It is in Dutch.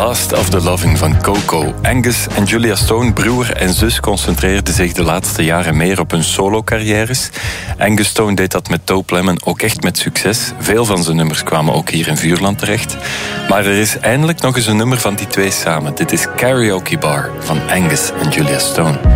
Last of the Loving van Coco. Angus en Julia Stone, broer en zus, concentreerden zich de laatste jaren meer op hun solo-carrières. Angus Stone deed dat met Dope Lemon ook echt met succes. Veel van zijn nummers kwamen ook hier in Vuurland terecht. Maar er is eindelijk nog eens een nummer van die twee samen. Dit is Karaoke Bar van Angus en Julia Stone.